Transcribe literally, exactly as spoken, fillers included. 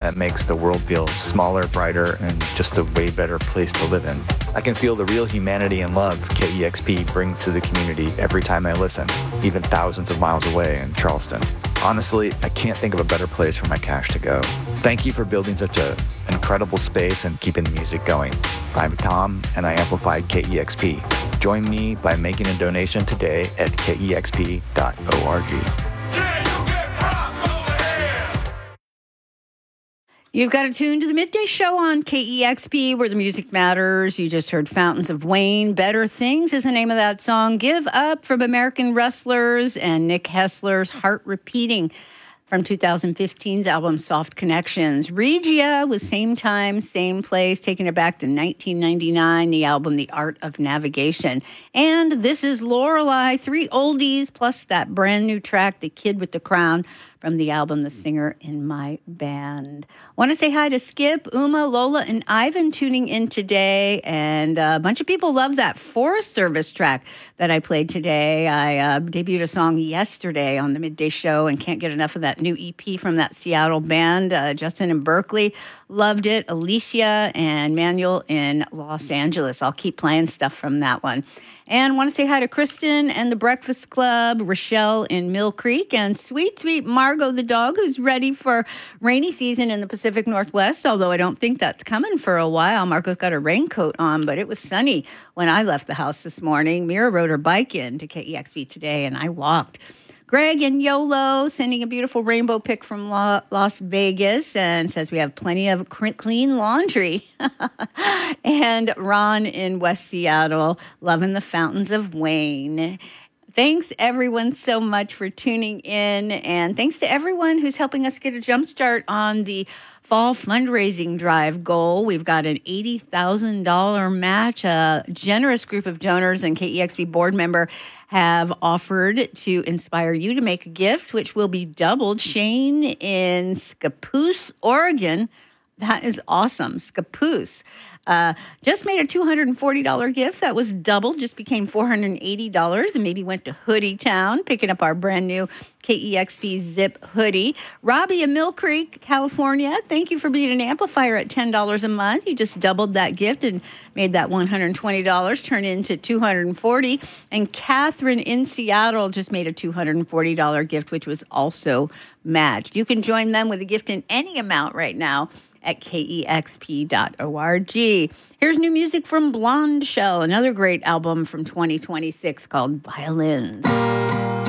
that makes the world feel smaller, brighter, and just a way better place to live in. I can feel the real humanity and love K E X P brings to the community every time I listen, even thousands of miles away in Charleston. Honestly, I can't think of a better place for my cash to go. Thank you for building such an incredible space and keeping the music going. I'm Tom, and I amplified K E X P. Join me by making a donation today at K E X P dot org. You've got to tune to the Midday Show on K E X P, where the music matters. You just heard Fountains of Wayne. Better Things is the name of that song. Give Up from American Wrestlers and Nick Hessler's Heart Repeating from two thousand fifteen's album Soft Connections. Regia was Same Time, Same Place, taking it back to nineteen ninety-nine, the album The Art of Navigation. And This Is Lorelei, three oldies, plus that brand new track, The Kid with the Crown, from the album The Singer in My Band. Want to say hi to Skip, Uma, Lola, and Ivan tuning in today. And a bunch of people love that Forest Service track that I played today. I uh, debuted a song yesterday on the Midday Show and can't get enough of that new E P from that Seattle band. Uh, Justin and Berkeley loved it. Alicia and Manuel in Los Angeles. I'll keep playing stuff from that one. And want to say hi to Kristen and the Breakfast Club, Rochelle in Mill Creek, and sweet, sweet Margot the dog, who's ready for rainy season in the Pacific Northwest, although I don't think that's coming for a while. Margot's got her raincoat on, but it was sunny when I left the house this morning. Mira rode her bike in to K E X P today, and I walked. Greg and Yolo sending a beautiful rainbow pic from La- Las Vegas and says we have plenty of clean laundry. And Ron in West Seattle, loving the Fountains of Wayne. Thanks, everyone, so much for tuning in. And thanks to everyone who's helping us get a jump start on the fall fundraising drive goal. We've got an eighty thousand dollars match. A generous group of donors and K E X P board member have offered to inspire you to make a gift, which will be doubled. Shane in Scappoose, Oregon. That is awesome. Scappoose. Uh, just made a two hundred forty dollars gift. That was doubled, just became four hundred eighty dollars, and maybe went to Hoodie Town, picking up our brand new K E X P Zip hoodie. Robbie in Mill Creek, California, thank you for being an amplifier at ten dollars a month. You just doubled that gift and made that one hundred twenty dollars turn into two hundred forty dollars. And Catherine in Seattle just made a two hundred forty dollars gift, which was also matched. You can join them with a gift in any amount right now at K E X P dot org. Here's new music from Blonde Shell, another great album from twenty twenty-six called Violins.